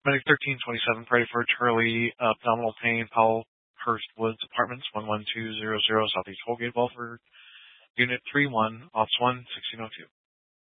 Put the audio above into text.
Medic 1327, Friday for Charlie, abdominal pain, Powellhurst Woods Apartments, 11200 Southeast Holgate, Belford, Unit 31, Ops 1, 1602.